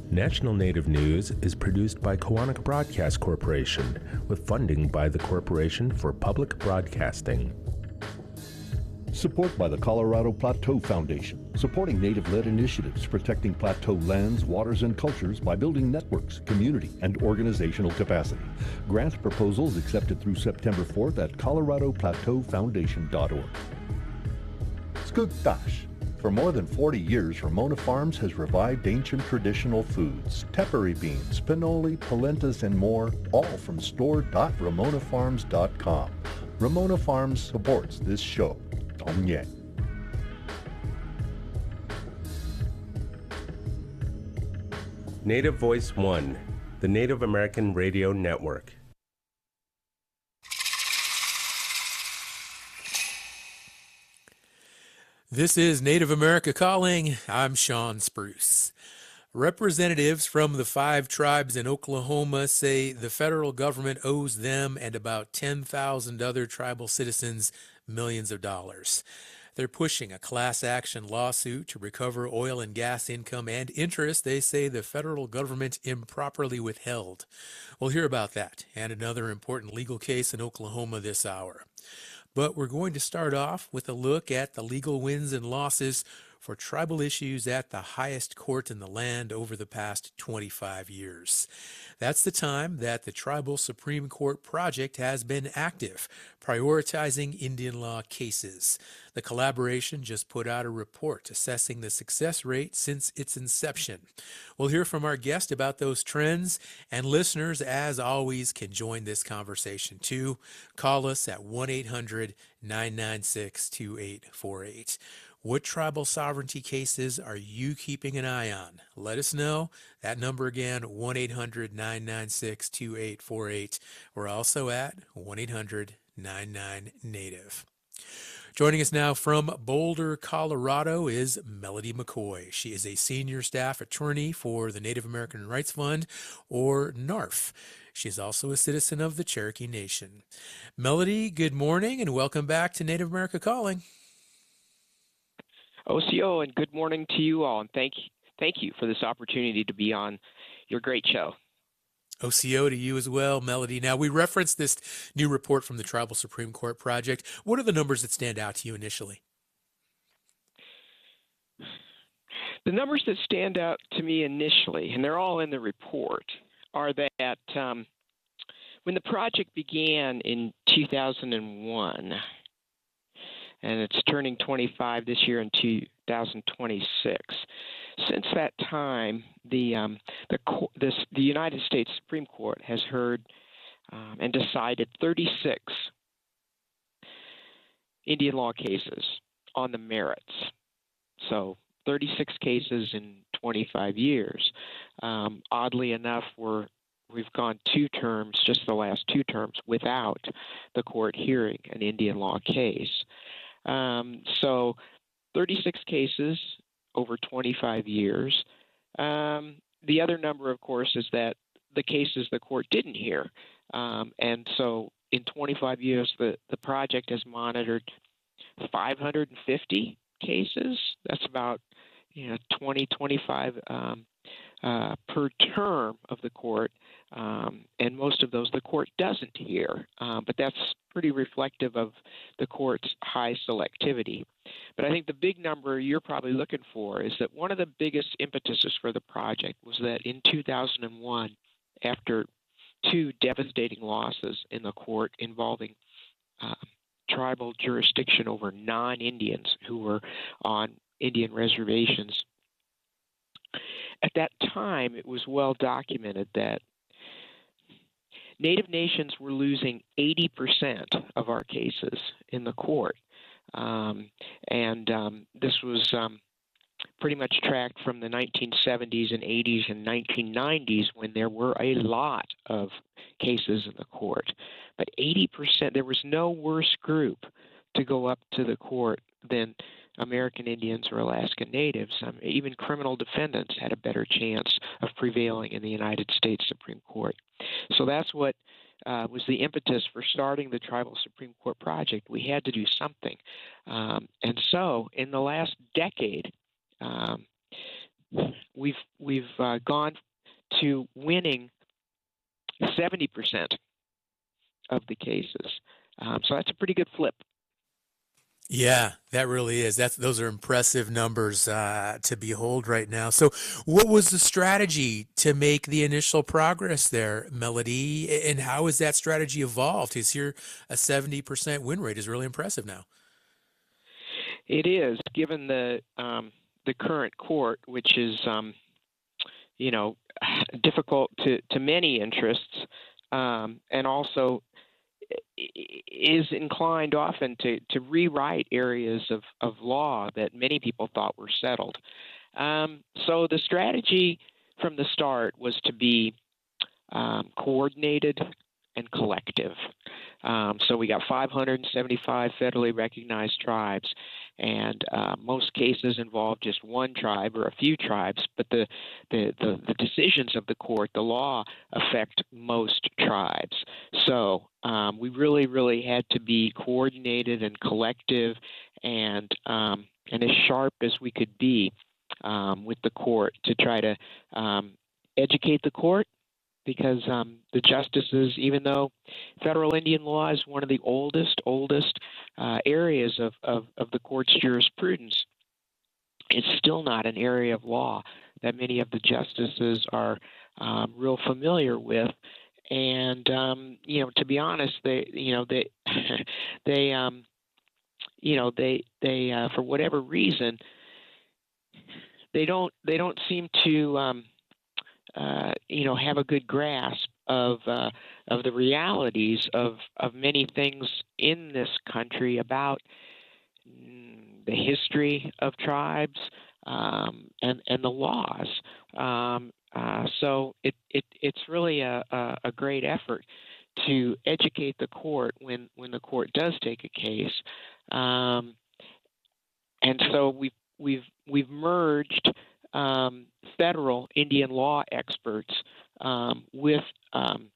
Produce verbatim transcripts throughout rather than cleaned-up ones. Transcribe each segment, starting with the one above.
National Native News is produced by Koahnic Broadcast Corporation with funding by the Corporation for Public Broadcasting. Support by the Colorado Plateau Foundation, supporting Native-led initiatives protecting plateau lands, waters, and cultures by building networks, community, and organizational capacity. Grant proposals accepted through September fourth at colorado plateau foundation dot org. Skugtash. For more than forty years, Ramona Farms has revived ancient traditional foods, tepary beans, pinole, polentas, and more, all from store dot ramona farms dot com. Ramona Farms supports this show. Tom Yang. Native Voice One, the Native American Radio Network. This is Native America Calling. I'm Sean Spruce. Representatives from the five tribes in Oklahoma say the federal government owes them and about ten thousand other tribal citizens millions of dollars. They're pushing a class action lawsuit to recover oil and gas income and interest they say the federal government improperly withheld. We'll hear about that and another important legal case in Oklahoma this hour. But we're going to start off with a look at the legal wins and losses for tribal issues at the highest court in the land over the past twenty-five years. That's the time that the Tribal Supreme Court project has been active, prioritizing Indian law cases. The collaboration just put out a report assessing the success rate since its inception. We'll hear from our guest about those trends, and listeners, as always, can join this conversation too. Call us at one eight hundred nine nine six two eight four eight. What tribal sovereignty cases are you keeping an eye on? Let us know. That number again, one eight hundred nine nine six two eight four eight. We're also at one eight hundred nine nine native. Joining us now from Boulder, Colorado is Melody McCoy. She is a senior staff attorney for the Native American Rights Fund, or NARF. She is also a citizen of the Cherokee Nation. Melody, good morning and welcome back to Native America Calling. O C O, and good morning to you all, and thank thank you for this opportunity to be on your great show. O C O to you as well, Melody. Now, we referenced this new report from the Tribal Supreme Court project. What are the numbers that stand out to you initially? The numbers that stand out to me initially, and they're all in the report, are that um, when the project began in two thousand one, and it's turning twenty-five this year in two thousand twenty-six. Since that time, the um, the, this, the United States Supreme Court has heard um, and decided thirty-six Indian law cases on the merits. So thirty-six cases in twenty-five years. Um, oddly enough, we're We've gone two terms, just the last two terms, without the court hearing an Indian law case. Um, so thirty-six cases over twenty-five years. Um, the other number, of course, is that the cases the court didn't hear. Um, and so in twenty-five years, the, the project has monitored five hundred fifty cases. That's about you know, twenty, twenty-five um, uh, per term of the court. Um, and most of those the court doesn't hear, uh, but that's pretty reflective of the court's high selectivity. But I think the big number you're probably looking for is that one of the biggest impetuses for the project was that in two thousand one, after two devastating losses in the court involving uh, tribal jurisdiction over non-Indians who were on Indian reservations, at that time it was well documented that Native nations were losing eighty percent of our cases in the court. Um, and um, this was um, pretty much tracked from the nineteen seventies and eighties and nineteen nineties when there were a lot of cases in the court. But eighty percent, there was no worse group to go up to the court than American Indians or Alaska Natives. Um, even criminal defendants had a better chance of prevailing in the United States Supreme Court. So that's what uh, was the impetus for starting the Tribal Supreme Court project. We had to do something. Um, and so in the last decade, um, we've we've uh, gone to winning seventy percent of the cases. Um, so that's a pretty good flip. Yeah, that really is. That's those are impressive numbers uh, to behold right now. So, what was the strategy to make the initial progress there, Melody? And how has that strategy evolved? Because here, a seventy percent win rate is really impressive now. It is, given the um, the current court, which is um, you know difficult to, to many interests, um, and also is inclined often to, to rewrite areas of, of law that many people thought were settled. Um, so the strategy from the start was to be um, coordinated and collective. Um, so we got five hundred seventy-five federally recognized tribes, and uh, most cases involve just one tribe or a few tribes, but the, the, the, the decisions of the court, the law, affect most tribes. So um, we really, really had to be coordinated and collective and, um, and as sharp as we could be um, with the court to try to um, educate the court, because um, the justices, even though federal Indian law is one of the oldest, oldest uh, areas of, of, of the court's jurisprudence, it's still not an area of law that many of the justices are um, real familiar with. And um, you know, to be honest, they, you know, they, they, um, you know, they, they, uh, for whatever reason, they don't, they don't seem to. Um, Uh, you know, have a good grasp of uh, of the realities of, of many things in this country about mm, the history of tribes um, and and the laws. Um, uh, so it, it it's really a, a, a great effort to educate the court when, when the court does take a case, um, and so we've we've we've merged. Um, federal Indian law experts um, with um,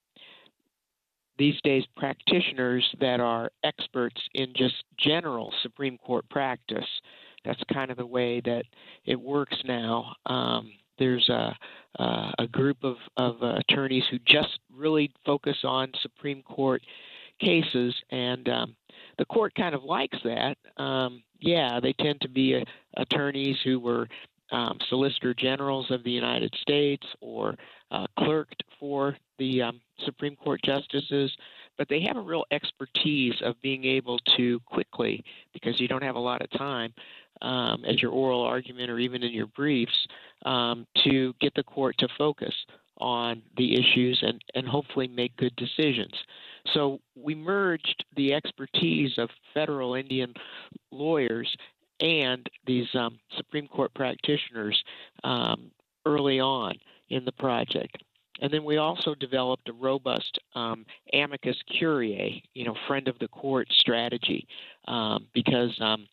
these days practitioners that are experts in just general Supreme Court practice. That's kind of the way that it works now. Um, there's a, a, a group of, of uh, attorneys who just really focus on Supreme Court cases, and um, the court kind of likes that. Um, yeah, they tend to be uh, attorneys who were Um, Solicitor Generals of the United States or uh, clerked for the um, Supreme Court justices, but they have a real expertise of being able to quickly, because you don't have a lot of time um, at your oral argument or even in your briefs, um, to get the court to focus on the issues and, and hopefully make good decisions. So we merged the expertise of federal Indian lawyers and these um, Supreme Court practitioners um, early on in the project. And then we also developed a robust um, amicus curiae, you know, friend of the court strategy, um, because um,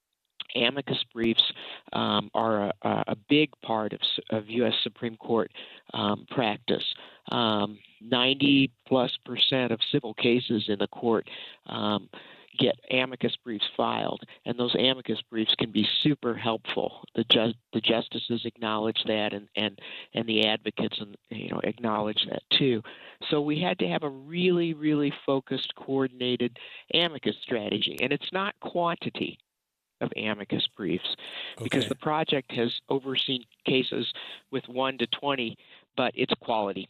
amicus briefs um, are a, a big part of, of U S Supreme Court um, practice. Um, ninety plus percent of civil cases in the court um, get amicus briefs filed, and those amicus briefs can be super helpful. The ju- the justices acknowledge that, and, and, and the advocates and you know acknowledge that too. So we had to have a really, really focused, coordinated amicus strategy, and it's not quantity of amicus briefs, because Okay. the project has overseen cases with one to twenty, but it's quality.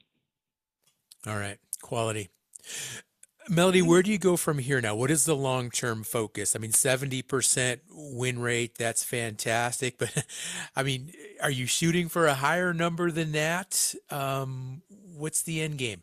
All right. Quality. Melody, where do you go from here now? What is the long-term focus? I mean, seventy percent win rate, that's fantastic. But I mean, are you shooting for a higher number than that? Um, what's the end game?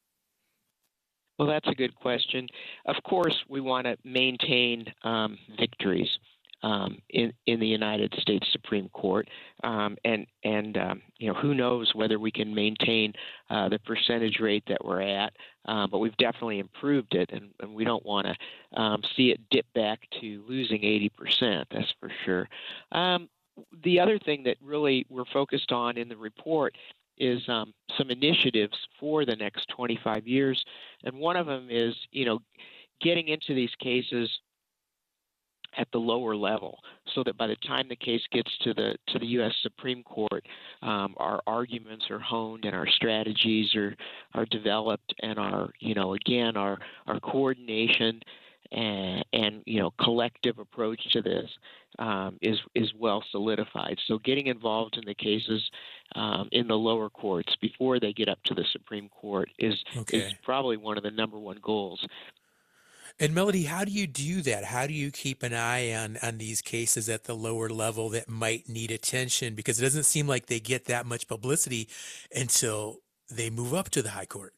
Well, that's a good question. Of course, we want to maintain um, victories um, in in the United States Supreme Court, um, and and um, you know who knows whether we can maintain uh, the percentage rate that we're at, uh, but we've definitely improved it, and, and we don't want to um, see it dip back to losing eighty percent. That's for sure. Um, the other thing that really we're focused on in the report is um, some initiatives for the next twenty-five years. And one of them is, you know, getting into these cases at the lower level, so that by the time the case gets to the to the U S Supreme Court, um, our arguments are honed and our strategies are are developed, and our you know again our our coordination and, and you know collective approach to this um, is is well solidified. So getting involved in the cases um, in the lower courts before they get up to the Supreme Court is Okay. is probably one of the number one goals. And Melody, how do you do that? How do you keep an eye on, on these cases at the lower level that might need attention? Because it doesn't seem like they get that much publicity until they move up to the high court.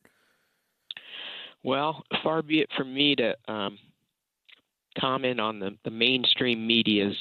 Well, far be it from me to um, comment on the, the mainstream media's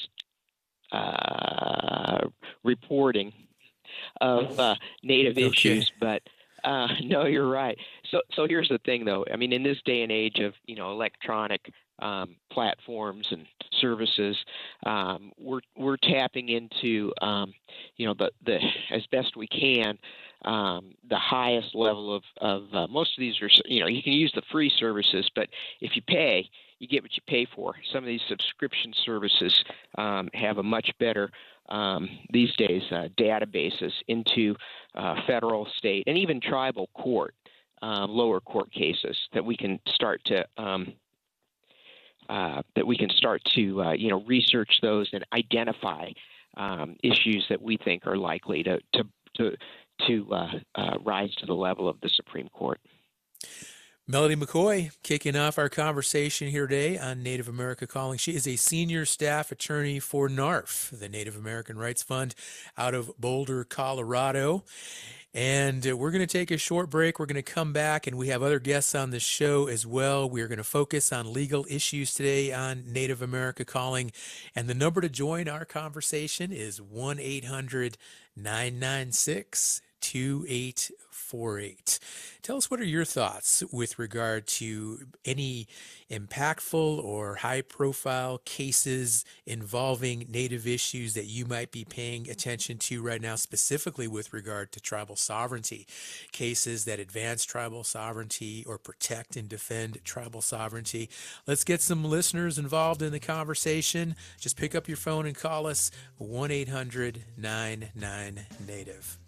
uh, reporting of uh, Native Okay. issues, but uh, no, you're right. So, so here's the thing, though. I mean, in this day and age of you know electronic um, platforms and services, um, we're we're tapping into um, you know the the as best we can um, the highest level of of uh, most of these are you know you can use the free services, but if you pay, you get what you pay for. Some of these subscription services um, have a much better um, these days uh, databases into uh, federal, state, and even tribal court, um, lower court cases that we can start to um, uh, that we can start to uh, you know research those and identify um, issues that we think are likely to to to, to uh, uh, rise to the level of the Supreme Court. Melody McCoy kicking off our conversation here today on Native America Calling. She is a senior staff attorney for NARF, the Native American Rights Fund, out of Boulder, Colorado. And uh, we're going to take a short break. We're going to come back, and we have other guests on the show as well. We're going to focus on legal issues today on Native America Calling. And the number to join our conversation is one eight hundred nine nine six two eight four eight. Tell us, what are your thoughts with regard to any impactful or high-profile cases involving Native issues that you might be paying attention to right now, specifically with regard to tribal sovereignty, cases that advance tribal sovereignty or protect and defend tribal sovereignty. Let's get some listeners involved in the conversation. Just pick up your phone and call us, one eight hundred nine nine Native.